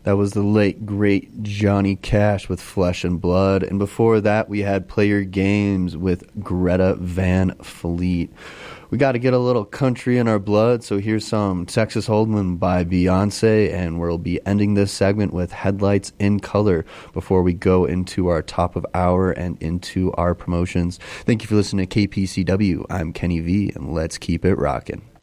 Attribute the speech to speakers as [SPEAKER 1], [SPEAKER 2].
[SPEAKER 1] That was the late, great Johnny Cash with Flesh and Blood. And before that, we had Play Your Games with Greta Van Fleet. We got to get a little country in our blood, so here's some Texas Hold'em by Beyonce, and we'll be ending this segment with Headlights in Color before we go into our top of hour and into our promotions. Thank you for listening to KPCW. I'm Kenny V, and let's keep it rocking.